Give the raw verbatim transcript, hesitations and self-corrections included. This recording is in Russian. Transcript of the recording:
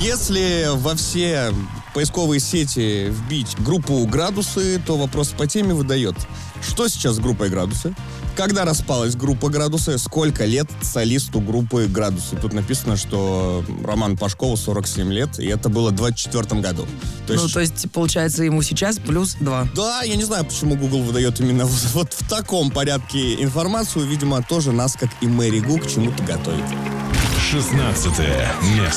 Если во все поисковые сети вбить группу «Градусы», то вопрос по теме выдает. Что сейчас с группой «Градусы»? Когда распалась группа «Градусы»? Сколько лет солисту группы «Градусы»? Тут написано, что Роману Пашкову сорок семь лет, и это было в двадцать четвёртом году. То есть... Ну, то есть, получается, ему сейчас плюс два. Да, я не знаю, почему Google выдает именно вот, вот в таком порядке информацию. Видимо, тоже нас, как и Мэри Гу, к чему-то готовит. шестнадцатое место.